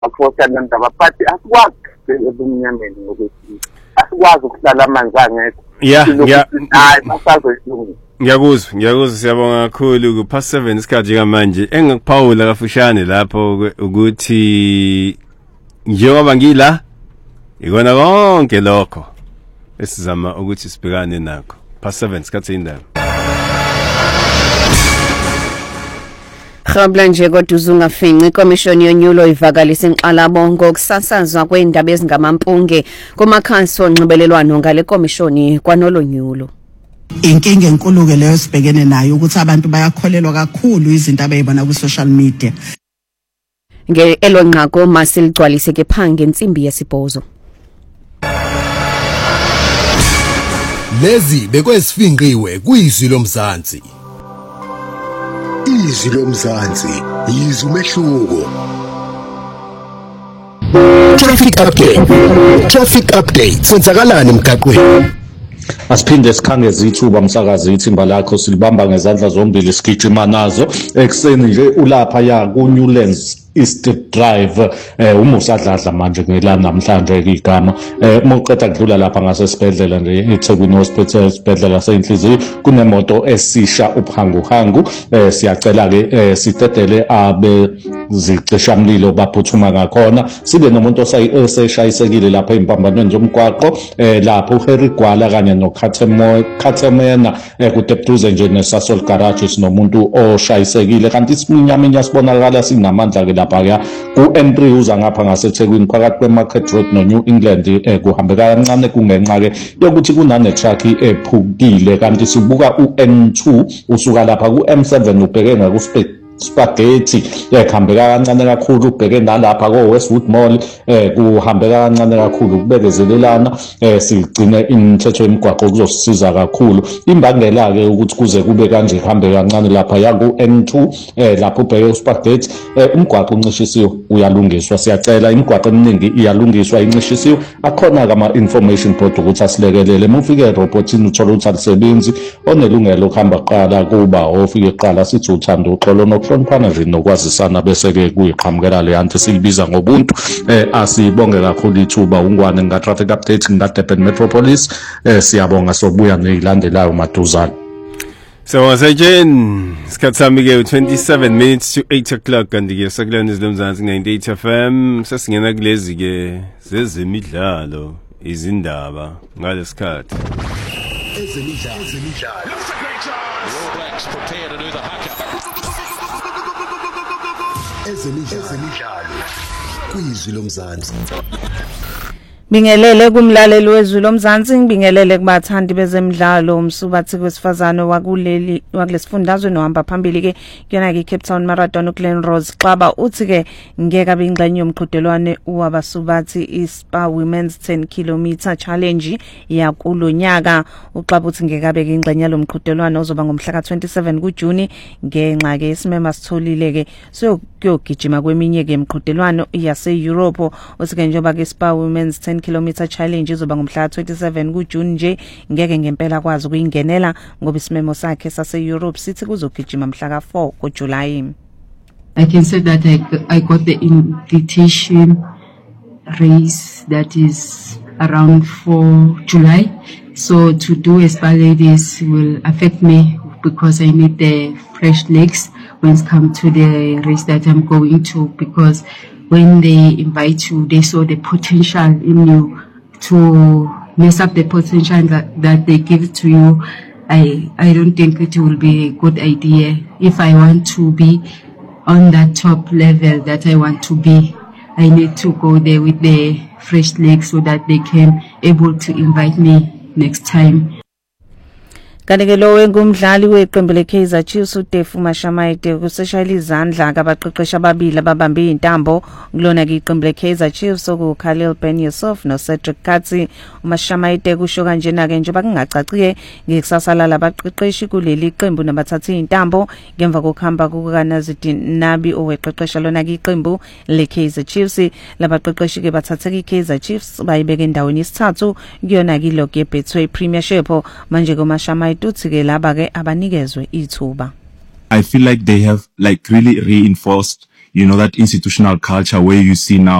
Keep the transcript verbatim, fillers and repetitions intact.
akufota ndaba but asikwazi ebumnyameni ngokuthi asikwazi ukuhlala amanzi angekho. Yeah, yeah. Hayi masazoyilungisa. Ngiyakuzwa, ngiyakuzwa siyabonga kakhulu ku past seven isikhathi kamanje. Engikuphawula kafushane lapho ukuthi njengoba ngila ikona konke lokho esizama ukuthi sibhekane nakho. Past seven isikhathi indaba. Khabla nje kodwa uzungafinci ikomishoni yonyulo ivakalisa inxalabo ngokusasazwa kweindaba ezingamampunge kumakhansi onxibelelwano ngale komishoni kwanolonyulo. Inkinga enkulu ke leyo sibhekene nayo ukuthi abantu bayakholelwa kakhulu izinto abayibona ku social media. Nge elonqako masilgcwalise ke phange insimbi yesibhozo. Lezi bekwesifinqiwe kuyizwi lomzansi. Izwi lomzansi yizwi umehluko. Traffic update. Traffic update. Senzakalani emgaqweni? Asiphinde sikhangeze ithuba umsakazi ithimba lakho silibamba ngezandla zombili sigijima nazo ekseni nje ulapha ya ku Newlands East Drive eh uma usadladla manje ngela namhlanje igama eh moqeda kudlula lapha ngasesibhedlela nje eThekwini Hospital isibhedlela seyinhliziyo kunemoto esisha uphanguhangu eh siyacela ke eh sitetele abe zicishamlilo baphuthuma ngakhona sibe nomuntu oseshayisekile lapha empambanweni zomgwaqo eh lapho uHarry Gwala kanye noKhathemo Khathemena eh kudeduze nje neSasol Garage sinomuntu oshayisekile kanti isiminyaminya sibonakala sinamandla ke lapha ya ku N three uza ngapha ngaseThekwini phakathi kweMarket Road no New England eh kuhambeka kancane kungenxa ke yokuthi kunane truck ephukile kanti sibuka u N two usuka lapha ku M seven ubheke ngaku spaghetti ekhambeka kancane kakhulu ubheke nalapha ko Westwood Mall eh kuhambeka kancane kakhulu kubekezelelana eh sigcine imithetho yemigwaqo kuzosisiza kakhulu imbangela ke ukuthi kuze kube kanje kuhambe kancane lapha ya ku N two eh lapho ubheke spaghetti eh umgwaqo uncishisiwe uyalungiswa siyacela imigwaqo eminingi iyalungiswa incishisiwe akhona kama information board ukuthi asilekelele mufike robotini uthola ukuthi alisebenzi onelungelo ukuhamba qala kuba ofike qala sithi uthando uxolo nokuhloniphana nje nokwazisana bese ke kuyiqhamukela le anti silibiza ngobuntu eh asibonge kakhulu ithuba ungwane nga traffic update nga Durban Metropolis eh siyabonga sobuya nezilandelayo maduzana. So once again, sikhatsami ke twenty-seven minutes to eight o'clock kanti ke sakulana izilomzansi ninety-eight F M sesingena kulezi ke zezemidlalo izindaba ngalesikhathi. Ezemidlalo ezemidlalo. All Blacks prepare to do the haka. Ezemidlalo kuyizwi lomzansi. Bingelele kumlaleli wezwi lomzansi ngibingelele kubathandi bezemidlalo umsubathi kwesifazane wakuleli wakulesifundazwe nohamba phambili ke kuyona ke Cape Town Marathon uGlen Rose xaba uthi ke ngeke abingxenye yomqhudelwane wabasubathi iSpa Women's ten kilometer challenge yakulonyaka uxaba uthi ngeke abeke ingxenye lomqhudelwane ozoba ngomhla ka twenty-seven kuJuni ngenxa ke isimema sitholile ke so kuyogijima kweminye ke emqhudelwano yase Europe uthi ke njengoba ke iSpa Women's ten kilometer challenge izoba ngomhla twenty-seven kuJuni nje ngeke ngempela kwazi ukuyingenela ngoba isimemo sakhe sase Europe sithi kuzogijima mhla ka four kuJuly. I can say that I, I got the invitation race that is around four July. So to do a spa ladies will affect me because I need the fresh legs when it comes to the race that I'm going to, because when they invite you, they saw the potential in you. To mess up the potential that, that they give to you, I, I don't think it will be a good idea. If I want to be on that top level that I want to be, I need to go there with the fresh legs so that they can able to invite me next time. Kanti lo wengumdlali weqembu leKaizer Chiefs uDefu Mashamaite kuseshayila izandla kabaqeqesha ababili ababambe intambo kulona ke iqembu leKaizer Chiefs okuKhalil Ben Yusuf noCedric Katsi. uMashamaite kusho kanjena ke njengoba kungacaciye ngekusasala labaqeqeshi kuleli qembu nabathatha intambo ngemva kokuhamba kukaNazidin Nabi oweqeqesha lona ke iqembu leKaizer Chiefs. Labaqeqeshi ke bathatheka iKaizer Chiefs bayibeka endaweni yesithathu kuyona ke lo ke Betway Premiership manje koMashamaite I feel like they have like really reinforced you know, that institutional culture where you see now